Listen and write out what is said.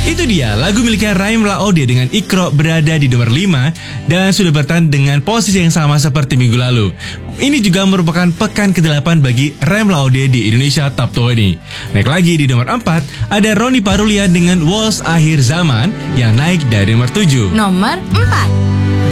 Itu dia, lagu miliknya Raim Laode dengan Ikro berada di nomor 5 dan sudah bertahan dengan posisi yang sama seperti minggu lalu. Ini juga merupakan pekan ke-8 bagi Raim Laode di Indonesia Top 20. Naik lagi di nomor 4, ada Roni Parulia dengan Waltz Akhir Zaman yang naik dari nomor 7. Nomor 4.